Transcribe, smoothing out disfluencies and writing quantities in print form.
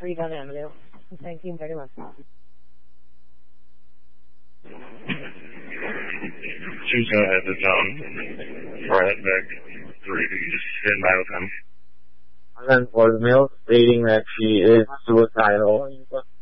3 Dunn Avenue. Thank you very much. 2 ahead to town. Right back 3. You just stand by with him. I'm on voicemail stating that she is suicidal.